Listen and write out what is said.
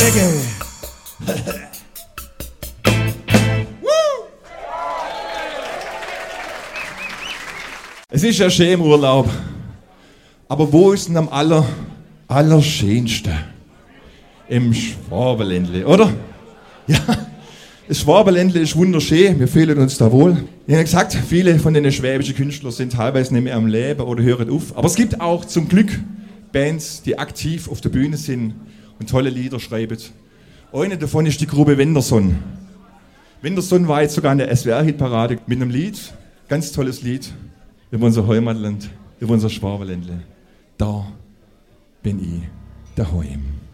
Reggae. Es ist ja schön im Urlaub. Aber wo ist denn am allerschönsten? Im Schwabenländle, oder? Ja, das Schwabenländle ist wunderschön, wir fühlen uns da wohl. Ich habe gesagt, viele von den schwäbischen Künstlern sind teilweise nicht mehr am Leben oder hören auf. Aber es gibt auch zum Glück Bands, die aktiv auf der Bühne sind und tolle Lieder schreiben. Eine davon ist die Gruppe Wenderson. Wenderson war jetzt sogar in der SWR-Hitparade mit einem Lied, ganz tolles Lied, über unser Heimatland, über unser Schwabenländle. Da bin ich daheim.